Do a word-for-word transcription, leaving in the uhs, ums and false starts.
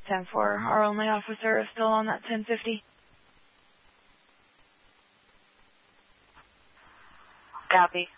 ten four. Our only officer is still on that ten fifty. Copy.